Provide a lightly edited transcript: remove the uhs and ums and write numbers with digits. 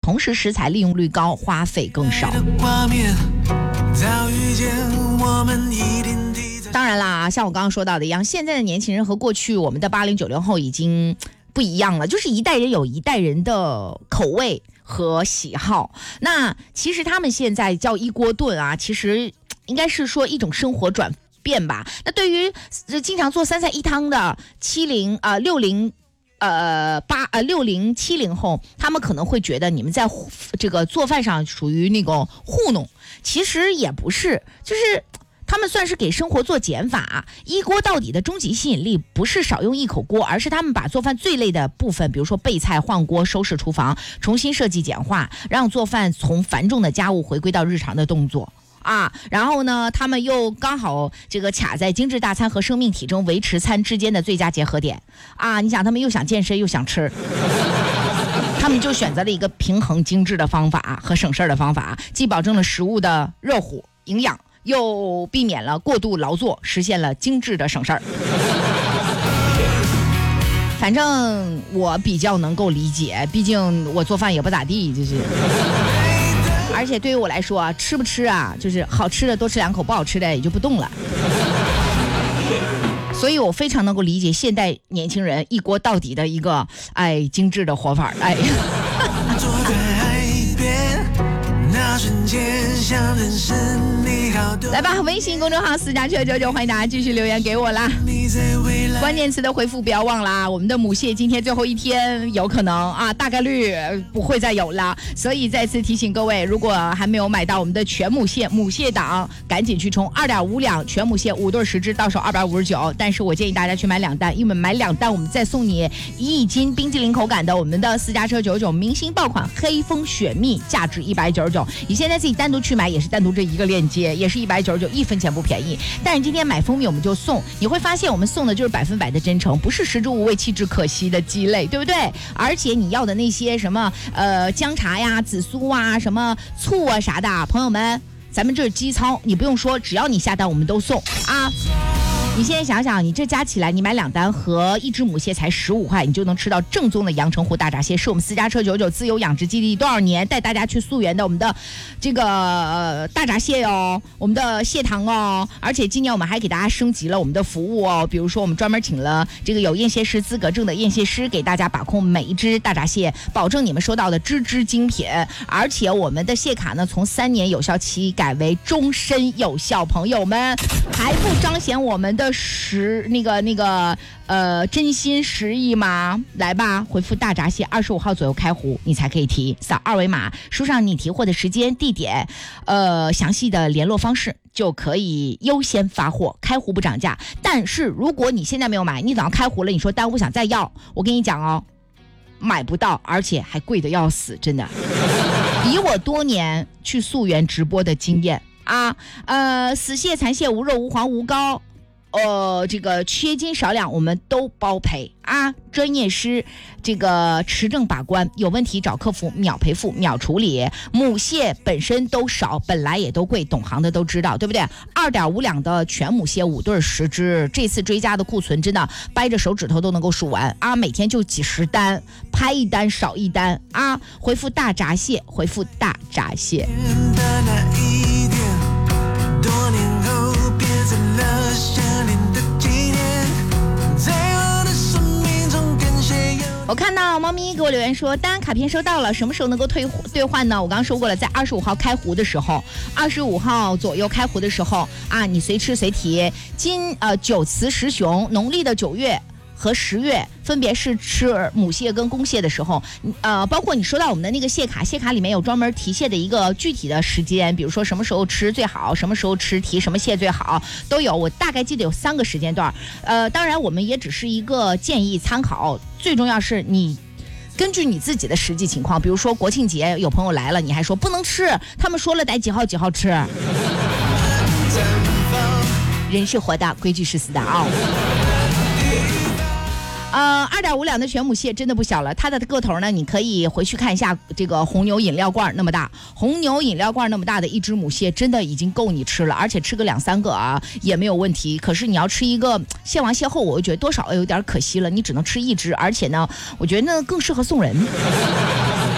同时食材利用率高，花费更少。当然啦，像我刚刚说到的一样，现在的年轻人和过去我们的80、90后已经不一样了，就是一代人有一代人的口味和喜好。那其实他们现在叫一锅炖啊，其实应该是说一种生活转变吧。那对于经常做三菜一汤的60、60、70后，他们可能会觉得你们在这个做饭上属于那个糊弄，其实也不是，就是他们算是给生活做减法。一锅到底的终极吸引力不是少用一口锅，而是他们把做饭最累的部分，比如说备菜、换锅、收拾厨房，重新设计简化，让做饭从繁重的家务回归到日常的动作啊。然后呢，他们又刚好这个卡在精致大餐和生命体征维持餐之间的最佳结合点啊。你想，他们又想健身又想吃，他们就选择了一个平衡精致的方法和省事儿的方法，既保证了食物的热乎营养，又避免了过度劳作，实现了精致的省事儿。反正我比较能够理解，毕竟我做饭也不咋地，就是。而且对于我来说啊，吃不吃啊，就是好吃的多吃2口，不好吃的也就不动了。所以我非常能够理解现代年轻人一锅到底的一个精致的活法。来吧，微信公众号私家车99，欢迎大家继续留言给我啦。关键词的回复不要忘啦，我们的母蟹今天最后一天，有可能啊，大概率不会再有了，所以再次提醒各位，如果还没有买到我们的全母蟹档，赶紧去冲2.5两全母蟹5对10只，到手259。但是我建议大家去买2单，因为买2单我们再送你1斤冰淇淋口感的我们的私家车99明星爆款黑蜂雪蜜，价值199。你现在自己单独去买也是单独这一个链接，也是199，一分钱不便宜。但是今天买蜂蜜我们就送，你会发现我们送的就是100%的真诚，不是食之无味弃之可惜的鸡肋，对不对？而且你要的那些什么姜茶呀、紫苏啊、什么醋啊啥的，朋友们，咱们这是基操，你不用说，只要你下单我们都送啊。你现在想想，你这加起来，你买2单和1只母蟹才15块，你就能吃到正宗的阳澄湖大闸蟹，是我们私家车99自由养殖基地多少年带大家去溯源的我们的这个大闸蟹哦，我们的蟹糖哦。而且今年我们还给大家升级了我们的服务哦，比如说我们专门请了这个有验蟹师资格证的验蟹师，给大家把控每一只大闸蟹，保证你们收到的只只精品。而且我们的蟹卡呢，从3年有效期改为终身有效，朋友们还不彰显我们的真心实意吗？来吧，回复大闸蟹25号左右开湖，你才可以提，扫2维码，输上你提货的时间、地点，详细的联络方式，就可以优先发货，开湖不涨价。但是如果你现在没有买，你等到开湖了，你说耽误想再要，我跟你讲哦，买不到，而且还贵的要死，真的。以我多年去溯源直播的经验啊，死蟹、残蟹、无肉、无黄、无膏。这个缺斤少两我们都包赔啊！专业师这个持证把关，有问题找客服，秒赔付秒处理。母蟹本身都少，本来也都贵，懂行的都知道，对不对？2.5两的全母蟹5对10只，这次追加的库存真的掰着手指头都能够数完啊！每天就几十单，拍1单少1单啊！回复大闸蟹，回复大闸蟹。多年后别再了想念的纪念，在我的生命中跟谁有。我看到猫咪给我留言说单卡片收到了，什么时候能够兑换呢？我刚刚说过了，在25号开湖的时候，25号左右开湖的时候啊，你随吃随提。9雌10雄，农历的9月和10月分别是吃母蟹跟公蟹的时候，包括你收到我们的那个蟹卡里面有专门提蟹的一个具体的时间，比如说什么时候吃最好，什么时候吃提什么蟹最好，都有。我大概记得有3个时间段。当然我们也只是一个建议参考，最重要是你根据你自己的实际情况，比如说国庆节有朋友来了，你还说不能吃，他们说了得几号吃。人是活的，规矩是死的啊。2.5两的全母蟹真的不小了，它的个头呢，你可以回去看一下这个红牛饮料罐那么大，红牛饮料罐那么大的一只母蟹真的已经够你吃了，而且吃个2-3个啊也没有问题。可是你要吃一个蟹王蟹后，我就觉得多少有点可惜了，你只能吃1只，而且呢，我觉得那更适合送人。